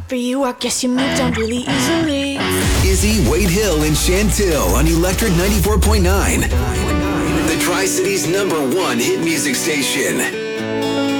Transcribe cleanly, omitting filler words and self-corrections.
For you, I guess you moved on really easily. Izzy, Wade Hill, and Chantil on Electric 94.9. The Tri-Cities #1 hit music station.